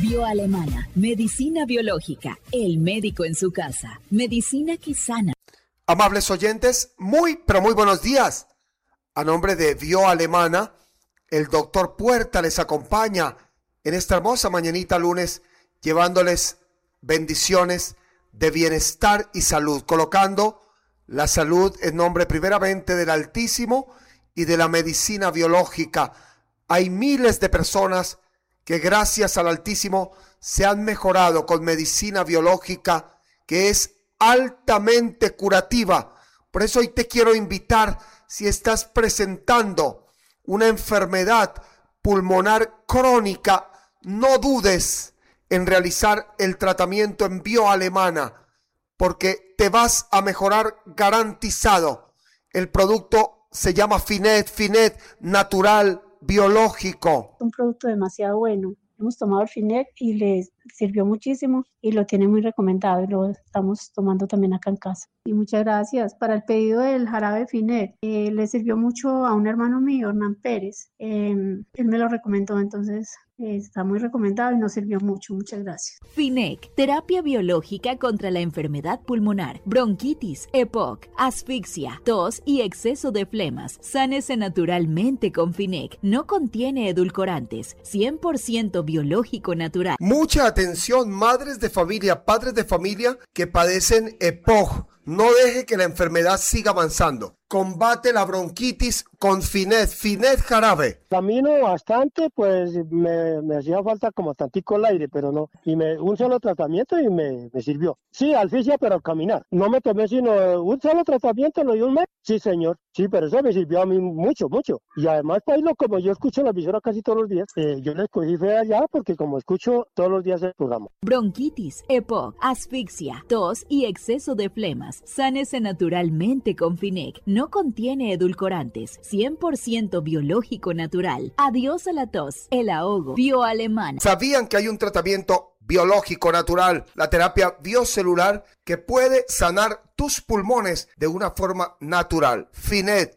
Bioalemana, medicina biológica, el médico en su casa, medicina que sana. Amables oyentes, pero muy buenos días. A nombre de Bioalemana, el doctor Puerta les acompaña en esta hermosa mañanita lunes, llevándoles bendiciones de bienestar y salud, colocando la salud en nombre primeramente del Altísimo y de la medicina biológica. Hay miles de personas que gracias al Altísimo se han mejorado con medicina biológica que es altamente curativa. Por eso hoy te quiero invitar, si estás presentando una enfermedad pulmonar crónica, no dudes en realizar el tratamiento en Bioalemana, porque te vas a mejorar garantizado. El producto se llama Finet natural, biológico. Un producto demasiado bueno. Hemos tomado el Finet y le sirvió muchísimo y lo tiene muy recomendado y lo estamos tomando también acá en casa. Y muchas gracias. Para el pedido del jarabe Finet, le sirvió mucho a un hermano mío, Hernán Pérez. Él me lo recomendó, entonces está muy recomendado y nos sirvió mucho. Muchas gracias. Finec, terapia biológica contra la enfermedad pulmonar, bronquitis, EPOC, asfixia, tos y exceso de flemas. Sánese naturalmente con Finec. No contiene edulcorantes, 100% biológico natural. Mucha atención, madres de familia, padres de familia que padecen EPOC. No deje que la enfermedad siga avanzando. Combate la bronquitis con Finet jarabe. Camino bastante, pues me hacía falta como tantico el aire, pero no. Y un solo tratamiento y me sirvió. Sí, asfixia, pero caminar. No me tomé sino un solo tratamiento, no dio un mes. Sí, señor. Sí, pero eso me sirvió a mí mucho. Y además, Pailo, como yo escucho la emisora casi todos los días, yo le escogí fe allá porque como escucho todos los días el programa. Bronquitis, EPOC, asfixia, tos y exceso de flemas. Sánese naturalmente con Finec. No contiene edulcorantes, 100% biológico natural. Adiós a la tos, el ahogo. Bioalemana. ¿Sabían que hay un tratamiento biológico natural, la terapia biocelular, que puede sanar tus pulmones de una forma natural? Finet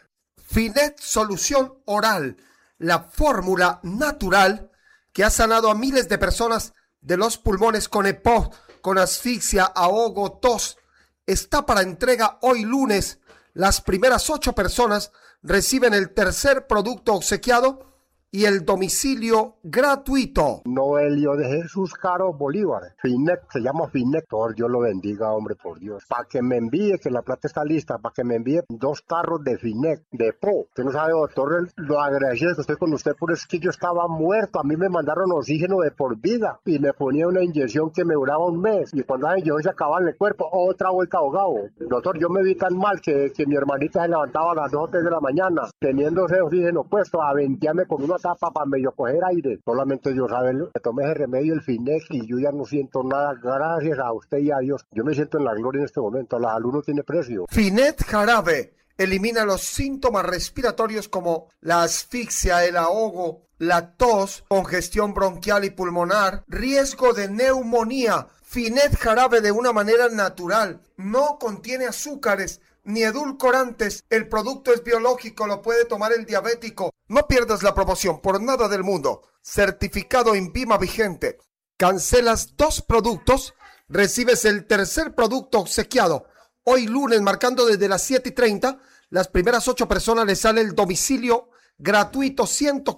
solución oral, la fórmula natural que ha sanado a miles de personas de los pulmones con EPOC, con asfixia, ahogo, tos. Está para entrega hoy lunes. Las primeras 8 personas reciben el tercer producto obsequiado y el domicilio gratuito. Noelio de Jesús Caro Bolívar. Finet, se llama Finet. Dios lo bendiga, hombre, por Dios. Para que me envíe, que la plata está lista, para que me envíe 2 carros de Finet, de Pro. Usted no sabe, doctor, lo agradezco que estoy con usted, por es que yo estaba muerto. A mí me mandaron oxígeno de por vida y me ponía una inyección que me duraba un mes. Y cuando la inyección se acababa en el cuerpo, otra vuelta ahogado. Doctor, yo me vi tan mal que mi hermanita se levantaba a las 2 o 3 de la mañana, teniendo ese oxígeno puesto, a ventearme con una tapa para medio coger aire. Solamente Dios sabe, me tomé ese remedio, el Finet, y yo ya no siento nada, gracias a usted y a Dios. Yo me siento en la gloria en este momento, la salud no tiene precio. Finet jarabe elimina los síntomas respiratorios como la asfixia, el ahogo, la tos, congestión bronquial y pulmonar, riesgo de neumonía. Finet jarabe de una manera natural, no contiene azúcares ni edulcorantes. El producto es biológico, lo puede tomar el diabético. No pierdas la promoción por nada del mundo. Certificado INVIMA vigente. Cancelas 2 productos, recibes el tercer producto obsequiado. Hoy lunes, marcando desde las 7:30, las primeras 8 personas les sale el domicilio gratuito.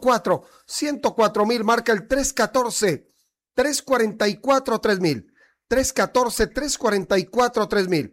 104,000, marca el 314-344-3000. 314-344-3000.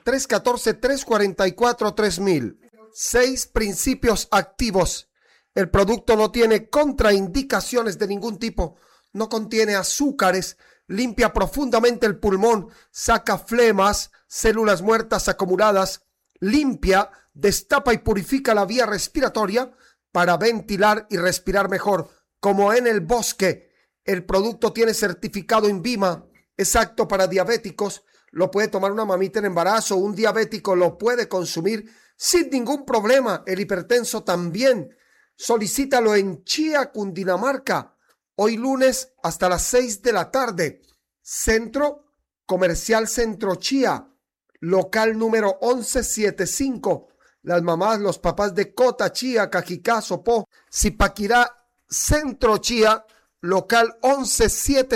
314-344-3000. 6 principios activos. El producto no tiene contraindicaciones de ningún tipo. No contiene azúcares. Limpia profundamente el pulmón. Saca flemas, células muertas acumuladas. Limpia, destapa y purifica la vía respiratoria para ventilar y respirar mejor. Como en el bosque. El producto tiene certificado INVIMA. Es apto para diabéticos. Lo puede tomar una mamita en embarazo, un diabético lo puede consumir sin ningún problema. El hipertenso también. Solicítalo en Chía, Cundinamarca. Hoy lunes hasta las 6 de la tarde. Centro Comercial Centro Chía. Local número 1175. Las mamás, los papás de Cota, Chía, Cajicá, Sopó, Zipaquirá, Centro Chía. Local 1175.